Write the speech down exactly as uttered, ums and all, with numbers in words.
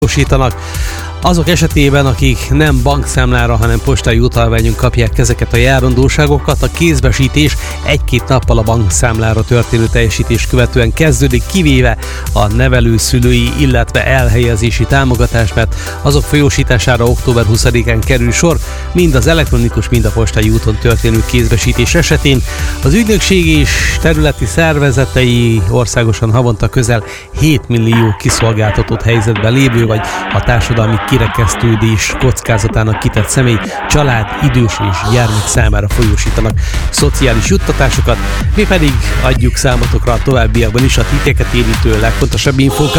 folyósítanak. Azok esetében, akik nem bankszámlára, hanem postai utalványon kapják ezeket a járandóságokat, a kézbesítés egy-két nappal a bankszámlára történő teljesítés követően kezdődik, kivéve a nevelőszülői, illetve elhelyezési támogatás, mert azok folyósítására október huszadikán kerül sor, mind az elektronikus, mind a postai úton történő kézbesítés esetén. Az ügynökség és területi szervezetei országosan havonta közel hét millió kiszolgáltatott helyzetben lévő, vagy a társadalmi kirekesztődés kockázatának kitett személy, család, idős és gyermek számára folyósítanak szociális juttatásokat, mi pedig adjuk számotokra a továbbiakban is a titeket érintő legfontosabb infókat.